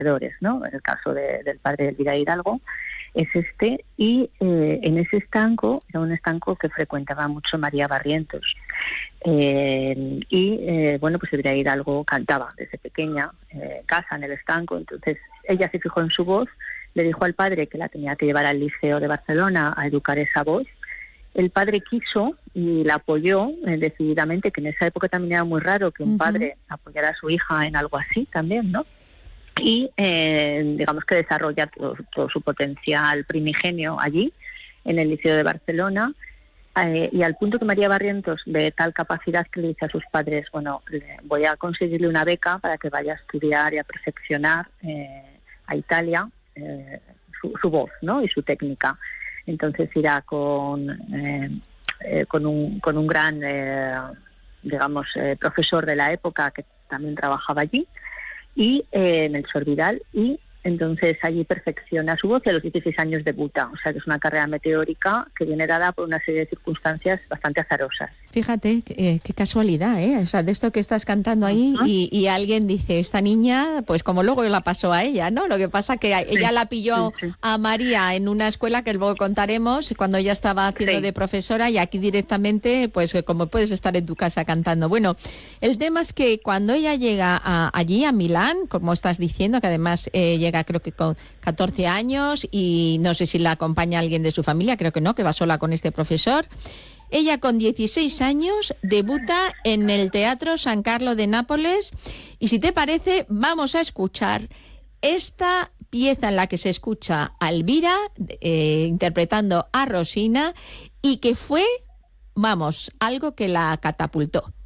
conocedores, ¿no? En el caso del padre de Elvira Hidalgo es este, y en ese estanco, era un estanco que frecuentaba mucho María Barrientos. Bueno, pues Elvira Hidalgo cantaba desde pequeña, casa en el estanco, entonces ella se fijó en su voz, le dijo al padre que la tenía que llevar al Liceo de Barcelona a educar esa voz. El padre quiso y la apoyó decididamente, que en esa época también era muy raro que un padre apoyara a su hija en algo así también, ¿no? Y digamos que desarrolla todo su potencial primigenio allí, en el Liceo de Barcelona, y al punto que María Barrientos ve tal capacidad que le dice a sus padres, bueno, voy a conseguirle una beca para que vaya a estudiar y a perfeccionar a Italia su voz, ¿no? Y su técnica. Entonces irá con un gran, profesor de la época que también trabajaba allí, y en el Sor Vidal, y entonces allí perfecciona su voz y a los 16 años debuta. O sea que es una carrera meteórica que viene dada por una serie de circunstancias bastante azarosas. Fíjate, qué casualidad, ¿eh? O sea, de esto que estás cantando ahí y alguien dice, esta niña, pues como luego la pasó a ella, ¿no? Lo que pasa que ella la pilló a María en una escuela que luego contaremos, cuando ella estaba haciendo de profesora, y aquí directamente, pues como puedes estar en tu casa cantando. Bueno, el tema es que cuando ella llega allí a Milán, como estás diciendo, que además llega creo que con 14 años y no sé si la acompaña alguien de su familia, creo que no, que va sola con este profesor. Ella con 16 años debuta en el Teatro San Carlo de Nápoles, y si te parece vamos a escuchar esta pieza en la que se escucha a Elvira interpretando a Rosina, y que fue, algo que la catapultó.